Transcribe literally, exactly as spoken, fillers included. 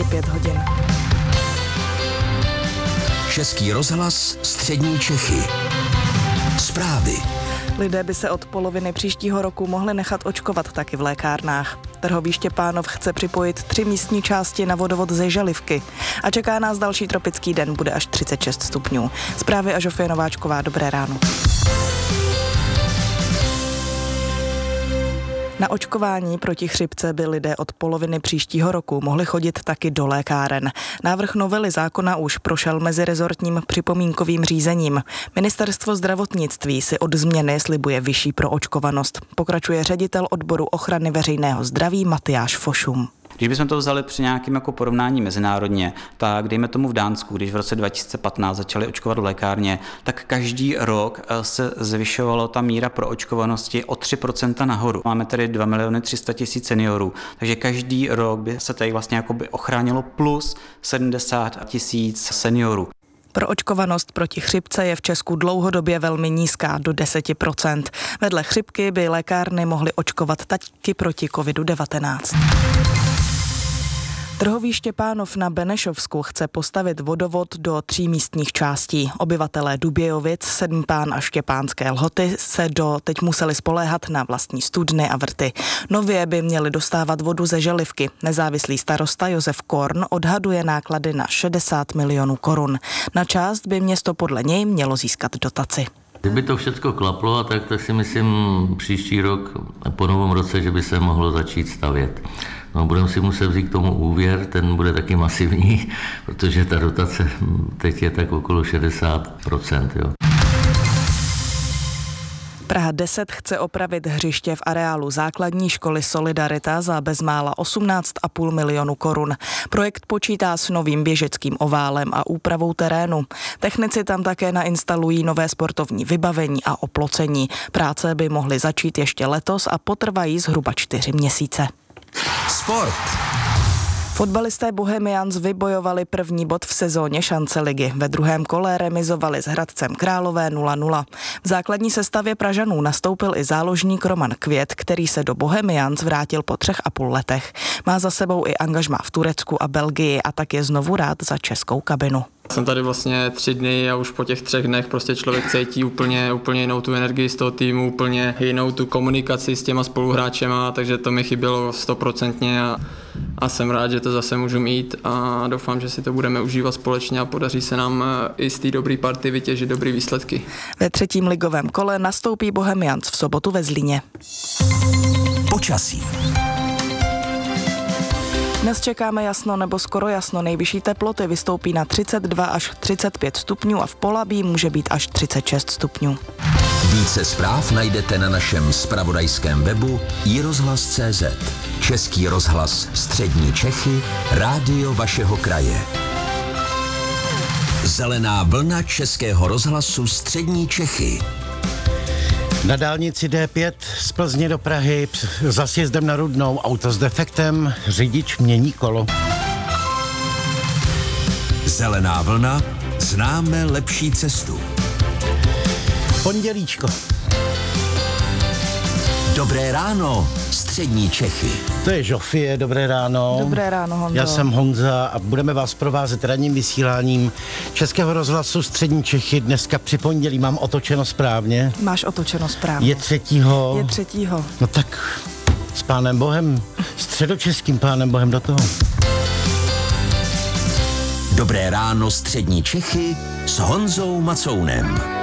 pět hodin. Český rozhlas Střední Čechy. Zprávy. Lidé by se od poloviny příštího roku mohli nechat očkovat taky v lékárnách. Trhový Štěpánov chce připojit tři místní části na vodovod ze Želivky. A čeká nás další tropický den, bude až třicet šest stupňů. Zprávy a Žofie Nováčková, dobré ráno. Na očkování proti chřipce by lidé od poloviny příštího roku mohli chodit taky do lékáren. Návrh novely zákona už prošel mezirezortním připomínkovým řízením. Ministerstvo zdravotnictví si od změny slibuje vyšší proočkovanost. Pokračuje ředitel odboru ochrany veřejného zdraví Matyáš Fošum. Když bychom to vzali při nějakém jako porovnání mezinárodně, tak dejme tomu v Dánsku, když v roce dva tisíce patnáct začali očkovat v lékárně, tak každý rok se zvyšovalo ta míra proočkovanosti o tři procenta nahoru. Máme tedy dva miliony tři sta tisíc seniorů, takže každý rok by se tady vlastně jakoby ochránilo plus sedmdesát tisíc seniorů. Proočkovanost proti chřipce je v Česku dlouhodobě velmi nízká, do deset procent. Vedle chřipky by lékárny mohly očkovat taky proti covidu devatenáct. Trhový Štěpánov na Benešovsku chce postavit vodovod do tří místních částí. Obyvatelé Dubějovic, Sedmpán a Štěpánské Lhoty se do teď museli spoléhat na vlastní studny a vrty. Nově by měli dostávat vodu ze Želivky. Nezávislý starosta Josef Korn odhaduje náklady na šedesát milionů korun. Na část by město podle něj mělo získat dotaci. Kdyby to všechno klaplo, tak, tak si myslím příští rok po novém roce, že by se mohlo začít stavět. No, budeme si muset vzít k tomu úvěr, ten bude taky masivní, protože ta dotace teď je tak okolo šedesát procent. Jo. Praha deset chce opravit hřiště v areálu základní školy Solidarita za bezmála osmnáct a půl milionu korun. Projekt počítá s novým běžeckým oválem a úpravou terénu. Technici tam také nainstalují nové sportovní vybavení a oplocení. Práce by mohly začít ještě letos a potrvají zhruba čtyři měsíce. Sport. Fotbalisté Bohemians vybojovali první bod v sezóně šance ligy. Ve druhém kole remizovali s Hradcem Králové nula nula. V základní sestavě Pražanů nastoupil i záložník Roman Květ, který se do Bohemians vrátil po třech a půl letech. Má za sebou i angažmá v Turecku a Belgii a tak je znovu rád za českou kabinu. Jsem tady vlastně tři dny a už po těch třech dnech prostě člověk cítí úplně, úplně jinou tu energii z toho týmu, úplně jinou tu komunikaci s těma spoluhráčema, takže to mi chybělo stoprocentně a, a jsem rád, že to zase můžu mít a doufám, že si to budeme užívat společně a podaří se nám i z té dobré party vytěžit dobré výsledky. Ve třetím ligovém kole nastoupí Bohemians v sobotu ve Zlíně. Počasí. Dnes čekáme jasno nebo skoro jasno. Nejvyšší teploty vystoupí na třicet dva až třicet pět stupňů a v Polabí může být až třicet šest stupňů. Více zpráv najdete na našem zpravodajském webu i rozhlas tečka cé zet. Český rozhlas Střední Čechy, rádio vašeho kraje. Zelená vlna Českého rozhlasu Střední Čechy. Na dálnici D pět z Plzně do Prahy za sjezdem na Rudnou auto s defektem, řidič mění kolo. Zelená vlna, známe lepší cestu. Pondělíčko. Dobré ráno, Střední Čechy. To je Žofie, dobré ráno. Dobré ráno, Honzo. Já jsem Honza a budeme vás provázet ranním vysíláním Českého rozhlasu Střední Čechy. Dneska při pondělí mám otočeno správně. Máš otočeno správně. Je třetího. Je třetího. No tak s pánem Bohem, středočeským pánem Bohem do toho. Dobré ráno, Střední Čechy s Honzou Macounem.